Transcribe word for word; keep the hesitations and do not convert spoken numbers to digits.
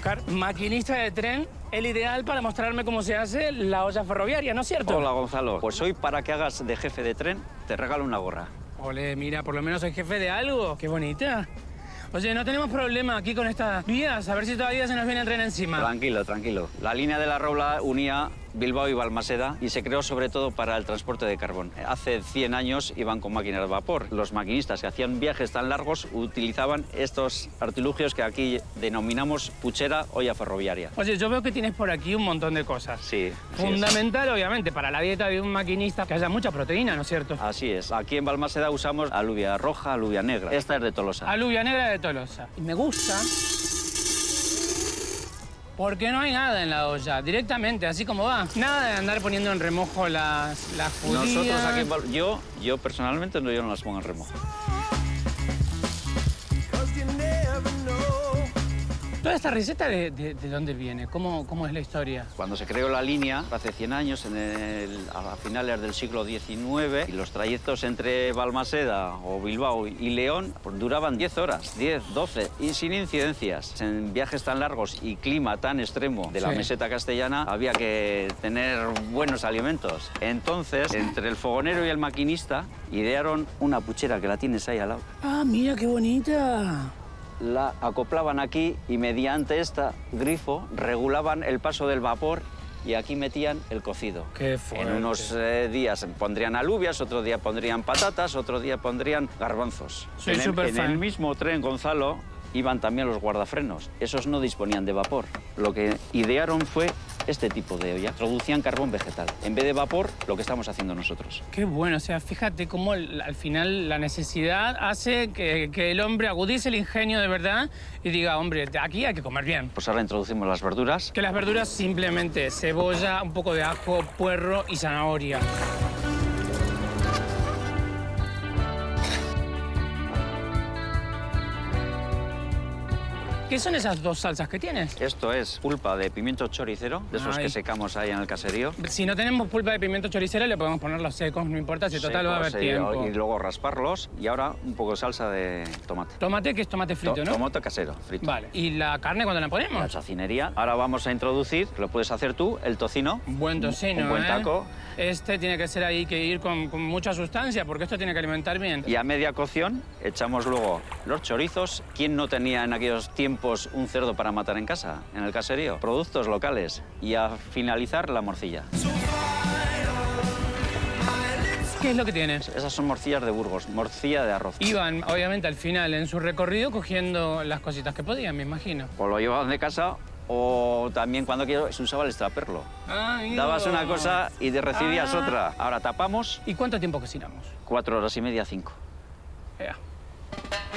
Óscar, maquinista de tren, el ideal para mostrarme cómo se hace la olla ferroviaria, ¿no es cierto? Hola, Gonzalo. Pues hoy, para que hagas de jefe de tren, te regalo una gorra. Ole, mira, por lo menos soy jefe de algo. Qué bonita. Oye, no tenemos problema aquí con estas vías. A ver si todavía se nos viene el tren encima. Tranquilo, tranquilo. La línea de la Robla unía Bilbao y Balmaseda y se creó sobre todo para el transporte de carbón. Hace cien años iban con máquinas de vapor. Los maquinistas que hacían viajes tan largos utilizaban estos artilugios que aquí denominamos puchera, olla ferroviaria. Oye, yo veo que tienes por aquí un montón de cosas. Sí. Fundamental, obviamente, para la dieta de un maquinista que haya mucha proteína, ¿no es cierto? Así es. Aquí en Balmaseda usamos alubia roja, alubia negra. Esta es de Tolosa. Alubia negra de Tolosa. Y me gusta porque no hay nada en la olla, directamente, así como va. Nada de andar poniendo en remojo las, las judías. Nosotros aquí en Bal- yo, yo personalmente no, yo no las pongo en remojo. ¿Toda esta receta de, de, de dónde viene? ¿Cómo, ¿Cómo es la historia? Cuando se creó la línea, hace cien años, en el, a finales del siglo diecinueve, y los trayectos entre Balmaseda o Bilbao y León pues, duraban diez horas, diez, doce, y sin incidencias. En viajes tan largos y clima tan extremo de la Sí. meseta castellana, había que tener buenos alimentos. Entonces, entre el fogonero y el maquinista, idearon una puchera que la tienes ahí al lado. Ah, mira qué bonita. La acoplaban aquí y mediante esta grifo regulaban el paso del vapor y aquí metían el cocido. Qué fuerte. En unos eh, días pondrían alubias, otro día pondrían patatas, otro día pondrían garbanzos. Soy en, el, súper en fan. el mismo tren, Gonzalo, iban también los guardafrenos. Esos no disponían de vapor. Lo que idearon fue este tipo de olla. Introducían carbón vegetal. En vez de vapor, lo que estamos haciendo nosotros. Qué bueno, o sea, fíjate cómo el- al final la necesidad hace que, que el hombre agudice el ingenio de verdad y diga, hombre, aquí hay que comer bien. Pues ahora introducimos las verduras. Que las verduras simplemente cebolla, un poco de ajo, puerro y zanahoria. ¿Qué son esas dos salsas que tienes? Esto es pulpa de pimiento choricero, de esos Ay. que secamos ahí en el caserío. Si no tenemos pulpa de pimiento choricero, le podemos poner los secos, no importa, si total va a haber Secos, y- tiempo. Y luego rasparlos. Y ahora un poco de salsa de tomate. Tomate, que es tomate frito, To- ¿no? Tomate casero, frito. Vale. ¿Y la carne cuando la La ponemos? chacinería. Ahora vamos a introducir, lo puedes hacer tú, el tocino. Un buen tocino, Un buen ¿eh? taco. Este tiene que ser ahí, que ir con, con mucha sustancia, porque esto tiene que alimentar bien. Y a media cocción echamos luego los chorizos. ¿Quién no tenía en aquellos tiempos un cerdo para matar en casa, en el caserío? Productos locales. Y a finalizar, la morcilla. ¿Qué es lo que tienes? Esas son morcillas de Burgos, morcilla de arroz. Iban, obviamente, al final, en su recorrido, cogiendo las cositas que podían, me imagino. O lo llevaban de casa o también cuando quiero se usaba el extraperlo. Ay, Dabas una cosa y te recibías Ah. otra. Ahora tapamos, ¿Y cuánto tiempo cocinamos? cuatro horas y media, cinco. Ea.